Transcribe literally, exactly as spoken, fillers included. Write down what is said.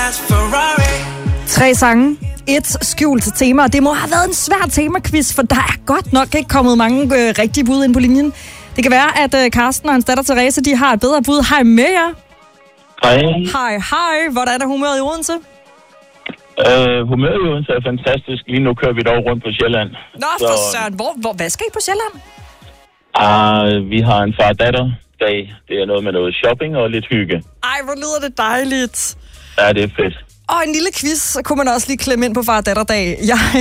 Tre sange, et skjult tema, og det må have været en svær temaquiz, for der er godt nok ikke kommet mange øh, rigtige bud ind på linjen. Det kan være, at øh, Karsten og hans datter Therese, de har et bedre bud. Hej med jer. Hej. Hej, hej. Hvordan er humøret i Odense? Øh, humøret i Odense er fantastisk. Lige nu kører vi dog rundt på Sjælland. Nå, for så... søren. Hvor, hvor, hvad skal I på Sjælland? Uh, vi har en far-datter-dag. Det er noget med noget shopping og lidt hygge. Ej, hvor lyder det dejligt. Ja, det er fedt. Og en lille quiz, så kunne man også lige klemme ind på far-datter-dag. Jeg